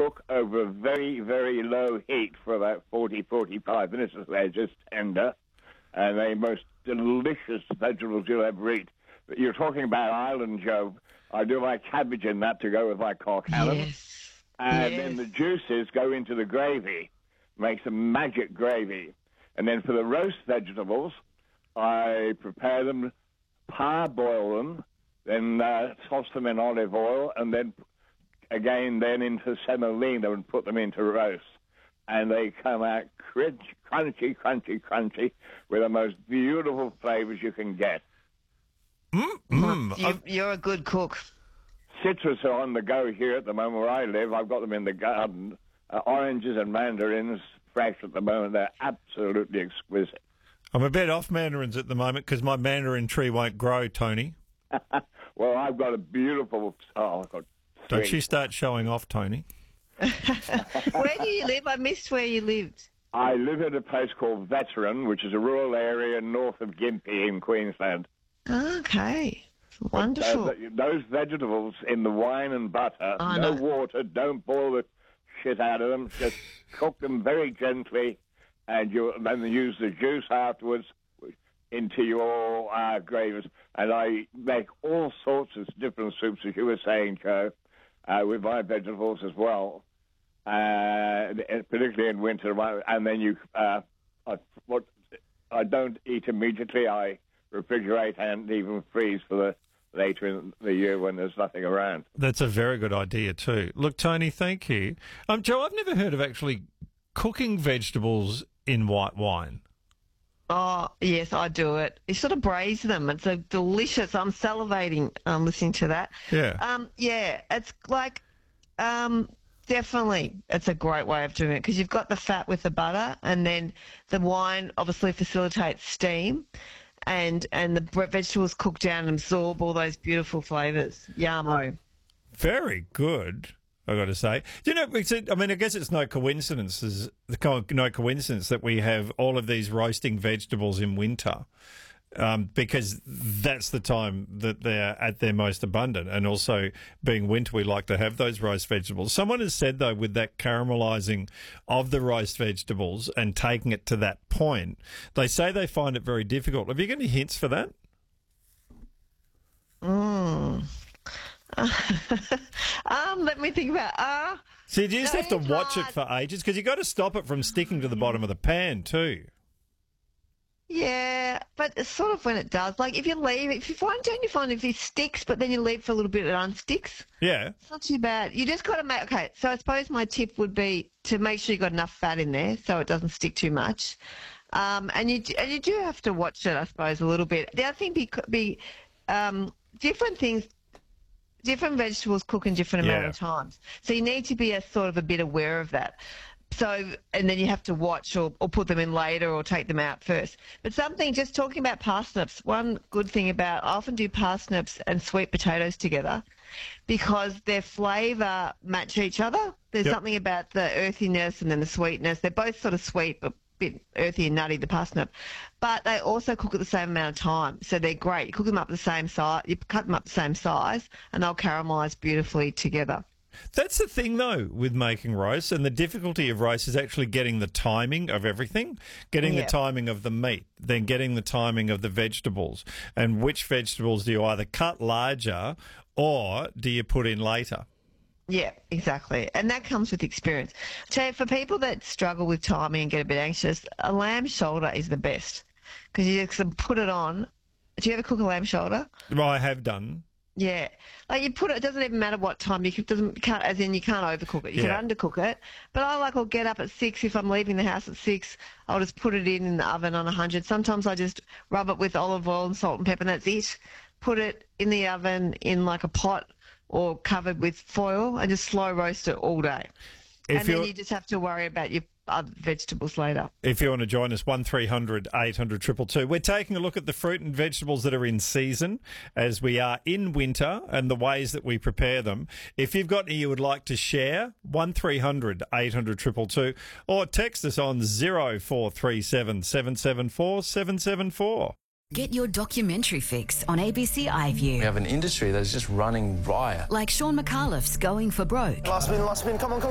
cook over a very, very low heat for about 40, 45 minutes as they're just tender. And they're most delicious vegetables you'll ever eat. But you're talking about Ireland, Joe. I do my cabbage in that to go with my cork halibut. Yes. And yes. then the juices go into the gravy. Makes a magic gravy. And then for the roast vegetables, I prepare them, parboil them, then toss them in olive oil, and then again into semolina and put them into roast. And they come out crunchy, crunchy, crunchy, with the most beautiful flavours you can get. You're a good cook. Citrus are on the go here at the moment where I live. I've got them in the garden. Oranges and mandarins, fresh at the moment. They're absolutely exquisite. I'm a bit off mandarins at the moment because my mandarin tree won't grow, Tony. Well, I've got a beautiful... Oh, I've got three. Don't you start showing off, Tony. Where do you live? I missed where you lived. I live in a place called Veteran, which is a rural area north of Gympie in Queensland. Okay. Wonderful. Those vegetables in the wine and butter, no water, don't boil the shit out of them, just cook them very gently, and then use the juice afterwards into your gravies. And I make all sorts of different soups, as you were saying, Joe, with my vegetables as well, particularly in winter. And then what I don't eat immediately, I refrigerate and even freeze for the later in the year when there's nothing around. That's a very good idea too. Look, Tony, thank you. Joe, I've never heard of actually cooking vegetables in white wine. Oh, yes, I do it. You sort of braise them. It's a delicious. I'm salivating listening to that. Yeah. Yeah, it's like definitely it's a great way of doing it because you've got the fat with the butter and then the wine obviously facilitates steam. And the vegetables cook down and absorb all those beautiful flavours. Yummo. Very good, I've got to say. Do you know, I guess it's no coincidence that we have all of these roasting vegetables in winter. Because that's the time that they're at their most abundant. And also, being winter, we like to have those roast vegetables. Someone has said, though, with that caramelising of the roast vegetables and taking it to that point, they say they find it very difficult. Have you got any hints for that? Let me think about So you just have to watch it for ages because you've got to stop it from sticking to the bottom of the pan too. Yeah, but it's sort of when it does. Like if you leave, don't you find if it sticks, but then you leave for a little bit, it unsticks? Yeah. It's not too bad. You just got to make, okay, so I suppose my tip would be to make sure you've got enough fat in there so it doesn't stick too much. And you do have to watch it, I suppose, a little bit. The other thing be different things, different vegetables cook in different amount of times. So you need to be a bit aware of that. So, and then you have to watch or put them in later or take them out first. But just talking about parsnips, one good thing I often do parsnips and sweet potatoes together because their flavour match each other. There's something about the earthiness and then the sweetness. They're both sort of sweet but a bit earthy and nutty, the parsnip. But they also cook at the same amount of time. So they're great. You cook them up the same size, you cut them up the same size and they'll caramelise beautifully together. That's the thing, though, with making roast, and the difficulty of roast is actually getting the timing of everything, getting the timing of the meat, then getting the timing of the vegetables, and which vegetables do you either cut larger or do you put in later? Yeah, exactly. And that comes with experience. So for people that struggle with timing and get a bit anxious, a lamb shoulder is the best because you just put it on. Do you ever cook a lamb shoulder? Well, I have done. Yeah, like you put it. It doesn't even matter what time you can't overcook it. You can undercook it. But I'll get up at 6 if I'm leaving the house at 6. I'll just put it in the oven on 100. Sometimes I just rub it with olive oil and salt and pepper, and that's it. Put it in the oven in like a pot or covered with foil, and just slow roast it all day. Then you just have to worry about your other vegetables later. If you want to join us, 1300 800 222. We're taking a look at the fruit and vegetables that are in season as we are in winter and the ways that we prepare them. If you've got any you would like to share, 1300 800 222, or text us on 0437 774 774. Get your documentary fix on ABC iView. We have an industry that is just running riot. Like Sean McAuliffe's Going for Broke. Last spin, come on.